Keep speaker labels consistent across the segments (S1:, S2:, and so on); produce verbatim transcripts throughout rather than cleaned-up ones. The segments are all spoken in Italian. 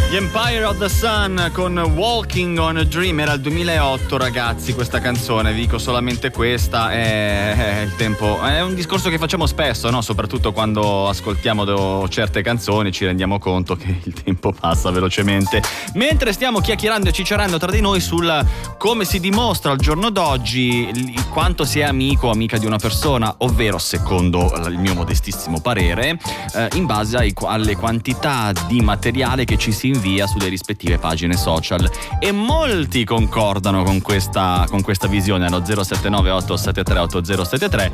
S1: The Empire of the Sun con Walking on a Dream. Era il duemilaotto, ragazzi, questa canzone. Vi dico solamente questa. È, è il tempo. È un discorso che facciamo spesso, no? Soprattutto quando ascoltiamo do, certe canzoni, ci rendiamo conto che il tempo passa velocemente. Mentre stiamo chiacchierando e cicerando tra di noi sul come si dimostra al giorno d'oggi quanto si è amico o amica di una persona, ovvero, secondo il mio modestissimo parere, eh, in base ai, alle quantità di materiale che ci si invia sulle rispettive pagine social, e molti concordano con questa, con questa visione allo zero sette nove otto sette tre otto zero sette tre,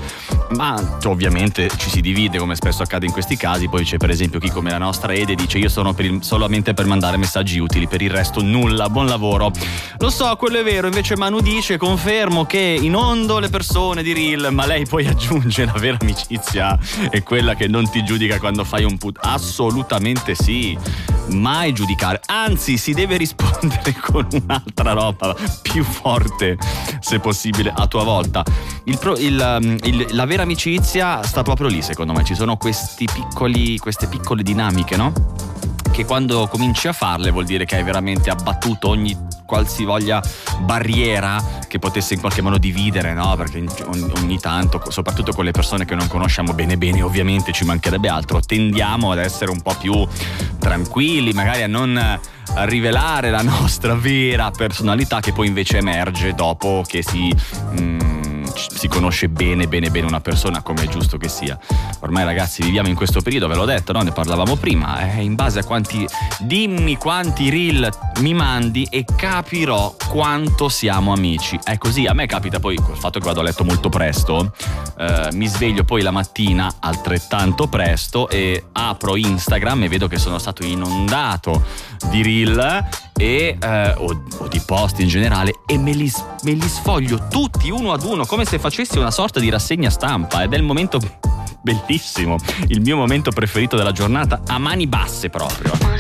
S1: ma ovviamente ci si divide, come spesso accade in questi casi. Poi c'è per esempio chi, come la nostra Ede, dice: io sono per il, solamente per mandare messaggi utili, per il resto nulla, buon lavoro. Lo so, quello è vero. Invece Manu dice: confermo che inondo le persone di reel, ma lei poi aggiunge: la vera amicizia è quella che non ti giudica quando fai un put. Assolutamente sì, mai giudicare, anzi si deve rispondere con un'altra roba più forte, se possibile, a tua volta. Il pro, il, il, la vera amicizia sta proprio lì, secondo me. Ci sono questi piccoli, queste piccole dinamiche, no? Che quando cominci a farle vuol dire che hai veramente abbattuto ogni qualsivoglia barriera che potesse in qualche modo dividere, no? Perché ogni, ogni tanto, soprattutto con le persone che non conosciamo bene bene, ovviamente ci mancherebbe altro, tendiamo ad essere un po' più tranquilli, magari a non a rivelare la nostra vera personalità, che poi invece emerge dopo che si mh, si conosce bene bene bene una persona, come è giusto che sia. Ormai, ragazzi, viviamo in questo periodo, ve l'ho detto, no? Ne parlavamo prima, eh, in base a quanti dimmi quanti reel mi mandi e capirò quanto siamo amici. È così. A me capita poi col fatto che vado a letto molto presto, eh, mi sveglio poi la mattina altrettanto presto e apro Instagram e vedo che sono stato inondato di reel e eh, o, o di post in generale, e me li, me li sfoglio tutti uno ad uno come se facessi una sorta di rassegna stampa, ed è il momento bellissimo, il mio momento preferito della giornata, a mani basse proprio.